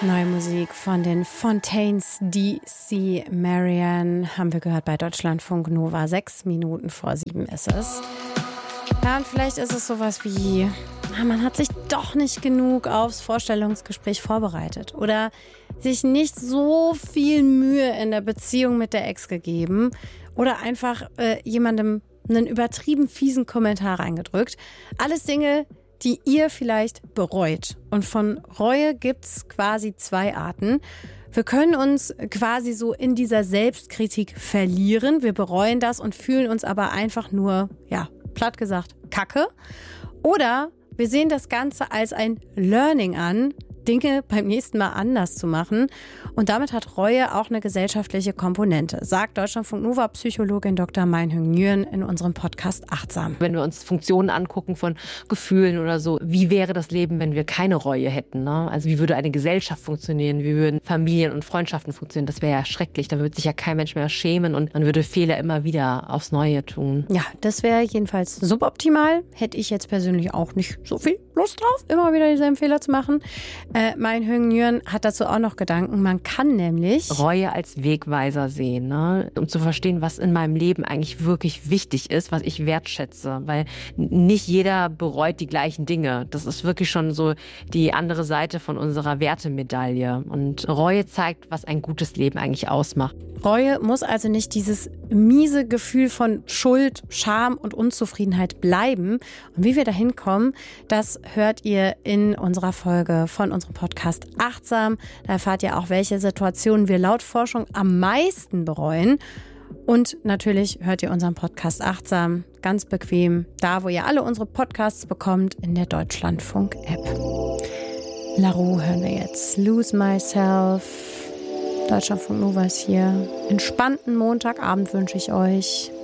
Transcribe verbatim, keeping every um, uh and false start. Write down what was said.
Neue Musik von den Fontaines D C. Marianne haben wir gehört bei Deutschlandfunk Nova. Sechs Minuten vor sieben ist es. Ja, und vielleicht ist es sowas wie, man hat sich doch nicht genug aufs Vorstellungsgespräch vorbereitet oder sich nicht so viel Mühe in der Beziehung mit der Ex gegeben oder einfach äh, jemandem einen übertrieben fiesen Kommentar reingedrückt. Alles Dinge, die ihr vielleicht bereut. Und von Reue gibt's quasi zwei Arten. Wir können uns quasi so in dieser Selbstkritik verlieren. Wir bereuen das und fühlen uns aber einfach nur, ja, platt gesagt, Kacke. Oder wir sehen das Ganze als ein Learning an, Dinge beim nächsten Mal anders zu machen. Und damit hat Reue auch eine gesellschaftliche Komponente, sagt Deutschlandfunk Nova Psychologin Doktor Meinhüng Nguyen in unserem Podcast Achtsam. Wenn wir uns Funktionen angucken von Gefühlen oder so, wie wäre das Leben, wenn wir keine Reue hätten? Ne? Also wie würde eine Gesellschaft funktionieren? Wie würden Familien und Freundschaften funktionieren? Das wäre ja schrecklich. Da würde sich ja kein Mensch mehr schämen und man würde Fehler immer wieder aufs Neue tun. Ja, das wäre jedenfalls suboptimal. Hätte ich jetzt persönlich auch nicht so viel Lust drauf, immer wieder dieselben Fehler zu machen. Äh, Meinhüng Nguyen hat dazu auch noch Gedanken. Man kann nämlich Reue als Wegweiser sehen, ne? Um zu verstehen, was in meinem Leben eigentlich wirklich wichtig ist, was ich wertschätze. Weil nicht jeder bereut die gleichen Dinge. Das ist wirklich schon so die andere Seite von unserer Wertemedaille. Und Reue zeigt, was ein gutes Leben eigentlich ausmacht. Reue muss also nicht dieses miese Gefühl von Schuld, Scham und Unzufriedenheit bleiben. Und wie wir dahin kommen, das hört ihr in unserer Folge von unserem Podcast Achtsam. Da erfahrt ihr auch, welche Situationen wir laut Forschung am meisten bereuen. Und natürlich hört ihr unseren Podcast Achtsam ganz bequem, da wo ihr alle unsere Podcasts bekommt, in der Deutschlandfunk-App. LaRue hören wir jetzt. Lose Myself. Deutschlandfunk Nova ist hier. Entspannten Montagabend wünsche ich euch.